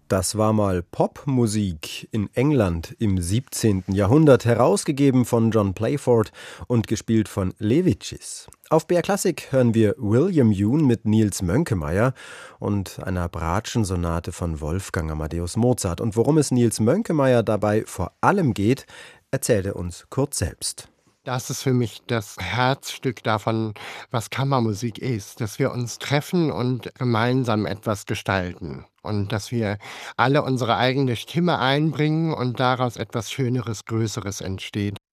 Das war mal Popmusik in England im 17. Jahrhundert, herausgegeben von John Playford und gespielt von Levicis. Auf BR Klassik hören wir William Yoon mit Nils Mönkemeyer und einer Bratschensonate von Wolfgang Amadeus Mozart. Und worum es Nils Mönkemeyer dabei vor allem geht, erzählt er uns kurz selbst. Das ist für mich das Herzstück davon, was Kammermusik ist, dass wir uns treffen und gemeinsam etwas gestalten und dass wir alle unsere eigene Stimme einbringen und daraus etwas Schöneres, Größeres entsteht.